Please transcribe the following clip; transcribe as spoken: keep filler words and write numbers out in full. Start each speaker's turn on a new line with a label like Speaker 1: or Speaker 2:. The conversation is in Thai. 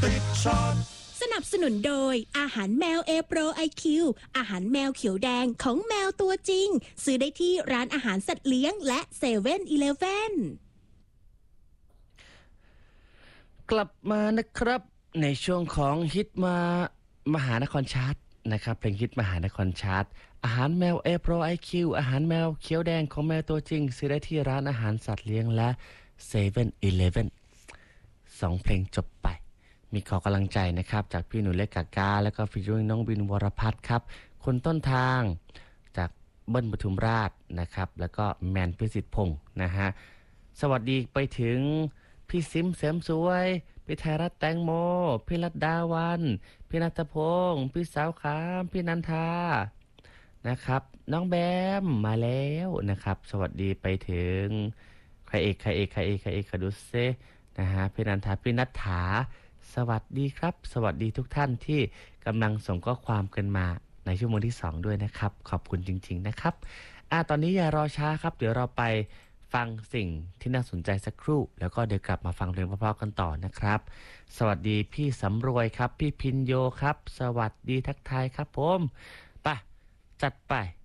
Speaker 1: ติดช็อต
Speaker 2: สนับสนุนโดยอาหารแมวเอโปรไอคิวอาหารแมวเขียวแดงของแมวตัวจริงซื้อได้ที่ร้านอาหารสัตว์เลี้ยงและเซเว่นอีเลฟเว่น
Speaker 3: กลับมานะครับในช่วงของฮิตมามหานครชาร์ตนะครับเพลงฮิตมหานครชาร์ตอาหารแมวเอโปรไอคิวอาหารแมวเขียวแดงของแมวตัวจริงซื้อได้ที่ร้านอาหารสัตว์เลี้ยงและเซเว่นอีเลฟเว่นสองเพลงจบไปมีขอกำลังใจนะครับจากพี่หนูเล็กกากาแล้วก็ฟิชเชอร์น้องบินวรพัฒน์ครับคนต้นทางจากเบิ้ลปทุมราชนะครับแล้วก็แมนพิสิทธิ์พงศ์นะฮะสวัสดีไปถึงพี่ซิมเสริมสวยพี่ไทยรัฐแตงโมพี่รัตดาวันพี่นัทพงศ์พี่สาวขามพี่นันทานะครับน้องแบมมาแล้วนะครับสวัสดีไปถึงใครเอกใครเอกใครเอกใครเอกขอดูเซนะฮะพี่นันทาพี่นัทถาสวัสดีครับสวัสดีทุกท่านที่กำลังส่งข้อความกันมาในชั่วโมงที่สองด้วยนะครับขอบคุณจริงๆนะครับอ่ะตอนนี้อย่ารอช้าครับเดี๋ยวเราไปฟังสิ่งที่น่าสนใจสักครู่แล้วก็เดี๋ยวกลับมาฟังเพลงเพราะๆกันต่อนะครับสวัสดีพี่สำรวยครับพี่พินโยครับสวัสดีทักทายครับผมไปจัดไป